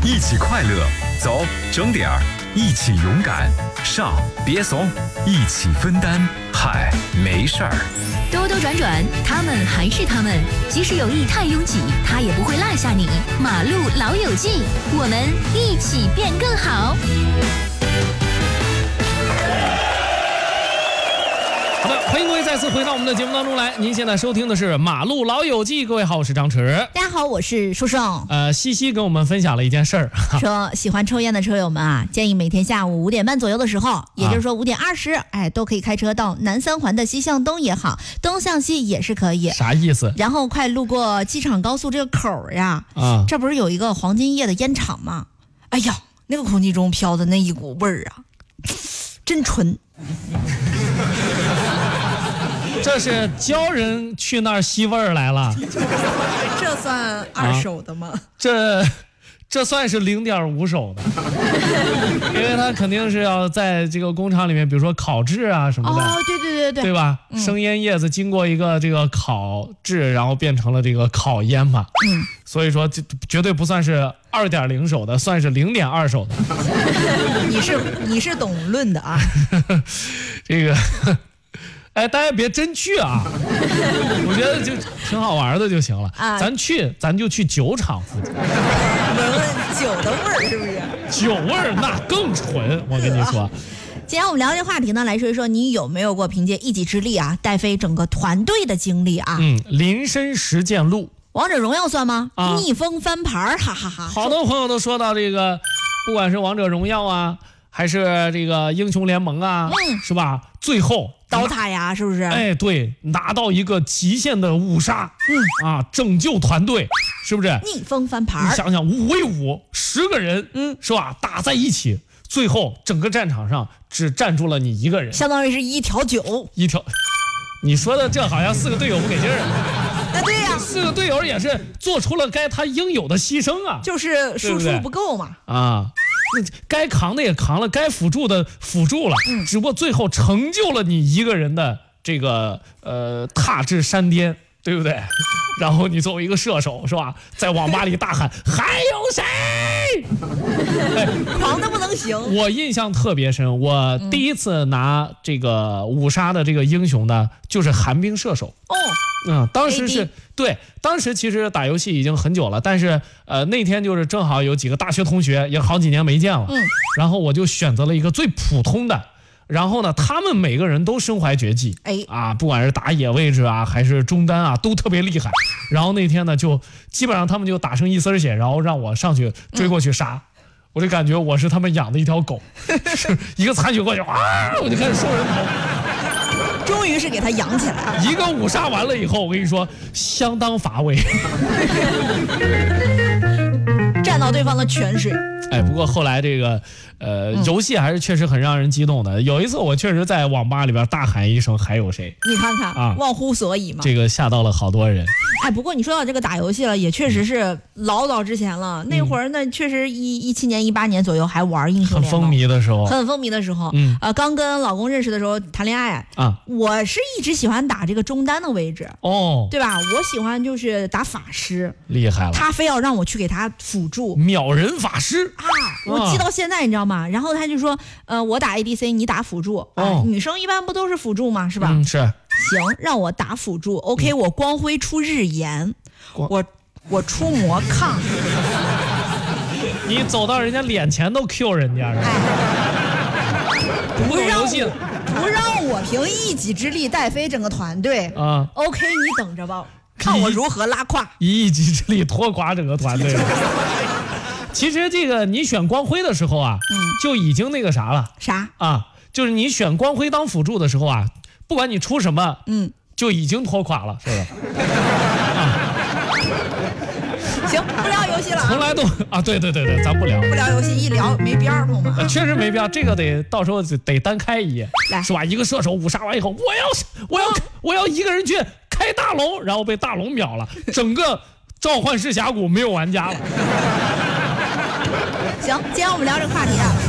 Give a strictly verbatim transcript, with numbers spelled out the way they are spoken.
一起快乐，走，整点儿，一起勇敢，上，别怂，一起分担，嗨，没事儿。 兜兜转转，他们还是他们，即使有意太拥挤，他也不会落下你。马路老友记，我们一起变更好。 好的，欢迎各位再次回到我们的节目当中来。您现在收听的是《马路老友记》，各位好，我是张弛。 大家好，我是舒胜。 呃，西西跟我们分享了一件事儿， 说喜欢抽烟的车友们啊，建议每天下午五点半左右的时候，也就是说五点二十，哎，都可以开车到南三环的西向东也好，东向西也是可以。 啥意思？ 然后快路过机场高速这个口呀，啊，这不是有一个黄金叶的烟厂吗？哎呀，那个空气中飘的那一股味儿啊，真纯。 这是教人去那儿吸味儿来了， 这算二手的吗？ 啊、这这算是零点五手的，因为它肯定是要在这个工厂里面，比如说烤制啊什么的。 哦，对对对对， 对吧？嗯、生烟叶子经过一个这个烤制，然后变成了这个烤烟嘛。嗯，所以说这绝对不算是二点零手的，算是零点二手的。 你是你是懂论的啊？ 这个。哎，大家别真去啊！我觉得就挺好玩的就行了。啊，咱去，咱就去酒厂附近， 闻闻酒的味儿，是不是？ 酒味儿那更纯，我跟你说。啊， 今天我们聊这话题呢，来说一说你有没有过凭借一己之力啊，带飞整个团队的经历啊？ 嗯，临身实践录。 王者荣耀算吗？啊，逆风翻盘，哈哈哈！ 好多朋友都说到这个，不管是王者荣耀啊，还是这个英雄联盟啊，嗯，是吧？最后。 刀塔呀，是不是？ 哎，对，拿到一个极限的五杀，嗯啊，拯救团队，是不是？ 逆风翻盘。 你想想，五 v 五，十个人，嗯，是吧？打在一起，最后整个战场上只站住了你一个人， 相当于是一条酒， 一条。你说的这好像四个队友不给劲儿啊？ 那对呀、啊， 四个队友也是做出了该他应有的牺牲啊， 就是输出不够嘛。 对对啊。该扛的也扛了，该辅助的辅助了，嗯，只不过最后成就了你一个人的这个呃踏至山巅，对不对？然后你作为一个射手是吧，在网吧里大喊还有谁？ 哎，狂的不能行。 我印象特别深，我第一次拿这个五杀的这个英雄呢，就是寒冰射手。哦。嗯，当时是对，当时其实打游戏已经很久了，但是呃那天就是正好有几个大学同学，也好几年没见了，嗯，然后我就选择了一个最普通的，然后呢，他们每个人都身怀绝技，哎啊，不管是打野位置啊，还是中单啊，都特别厉害。然后那天呢，就基本上他们就打成一丝血，然后让我上去追过去杀。嗯，我就感觉我是他们养的一条狗，是一个残血过去啊，我就开始收人头。 终于是给他养起来了。 一个五杀完了以后，我跟你说，相当乏味， 占到对方的泉水。 哎，不过后来这个，呃，嗯、游戏还是确实很让人激动的。有一次我确实在网吧里边大喊一声"还有谁"， 你看看啊，忘乎所以嘛。 这个吓到了好多人。 哎，不过你说到这个打游戏了，也确实是老早之前了。嗯、那会儿呢，确实一一七年、一八年左右还玩英雄联盟， 很风靡的时候， 很风靡的时候。嗯，呃，刚跟老公认识的时候谈恋爱啊，我是一直喜欢打这个中单的位置哦，对吧？我喜欢就是打法师， 厉害了。 他非要让我去给他辅助， 秒人法师啊，我记到现在，你知道吗？然后他就说，呃，我打 A D C， 你打辅助。哦、呃，女生一般不都是辅助吗？是吧？ 嗯，是。 行，让我打辅助。OK，、嗯、我光辉出日炎，我我出魔抗。 你走到人家脸前都 Q 人家，哎、 不让不让我凭一己之力带飞整个团队啊 ！OK， 你等着吧，看我如何拉胯， 以一己之力拖垮整个团队。其实这个你选光辉的时候啊，嗯，就已经那个啥了。 啥啊？就是你选光辉当辅助的时候啊，不管你出什么，嗯，就已经拖垮了，是不是？啊、 行，不聊游戏了。 从来都啊，对对对对，咱不聊。 不聊游戏，一聊没边儿，朋友们、 啊。确实没边儿，这个得到时候得单开一页，是吧？一个射手五杀完以后，我要我要、哦、我要一个人去开大龙，然后被大龙秒了，整个召唤师峡谷没有玩家了。 行，今天我们聊这个话题啊。